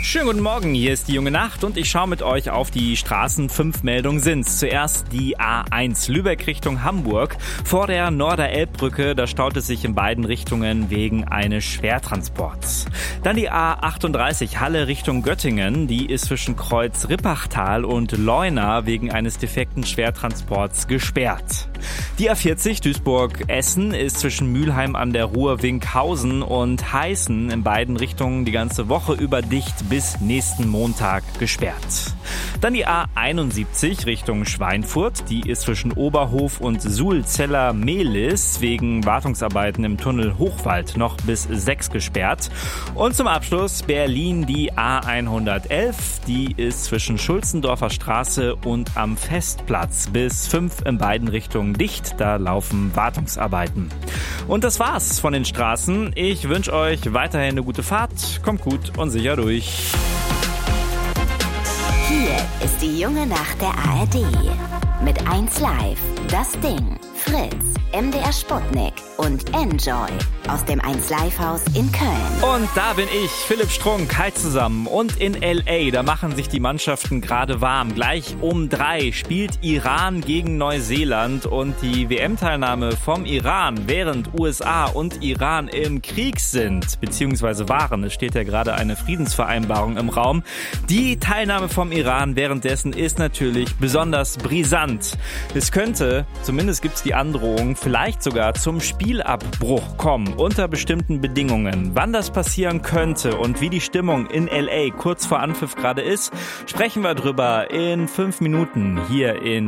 Schönen guten Morgen, hier ist die junge Nacht und ich schaue mit euch auf die Straßen. 5 Meldungen sind's. Zuerst die A1 Lübeck Richtung Hamburg. Vor der Norderelbbrücke, da staut es sich in beiden Richtungen wegen eines Schwertransports. Dann die A38 Halle Richtung Göttingen. Die ist zwischen Kreuz Rippachtal und Leuna wegen eines defekten Schwertransports gesperrt. Die A40 Duisburg-Essen ist zwischen Mülheim an der Ruhr, Winkhausen und Heißen in beiden Richtungen die ganze Woche über dicht bis nächsten Montag gesperrt. Dann die A71 Richtung Schweinfurt. Die ist zwischen Oberhof und Sulzeller-Mehlis wegen Wartungsarbeiten im Tunnel Hochwald noch bis 6 gesperrt. Und zum Abschluss Berlin die A111. Die ist zwischen Schulzendorfer Straße und am Festplatz bis 5 in beiden Richtungen dicht. Da laufen Wartungsarbeiten. Und das war's von den Straßen. Ich wünsche euch weiterhin eine gute Fahrt. Kommt gut und sicher durch. Hier ist die junge Nacht der ARD. Mit 1 Live, Das Ding, Fritz, MDR Sputnik und Enjoy aus dem 1 Live Haus in Köln. Und da bin ich, Philipp Strunk, hi zusammen. Und in L.A., da machen sich die Mannschaften gerade warm. Gleich um 3 spielt Iran gegen Neuseeland und die WM-Teilnahme vom Iran, während USA und Iran im Krieg sind, beziehungsweise waren. Es steht ja gerade eine Friedensvereinbarung im Raum. Die Teilnahme vom Iran währenddessen ist natürlich besonders brisant. Es könnte, zumindest gibt's die Androhung, vielleicht sogar zum Spielabbruch kommen, unter bestimmten Bedingungen. Wann das passieren könnte und wie die Stimmung in L.A. kurz vor Anpfiff gerade ist, sprechen wir drüber in 5 Minuten hier in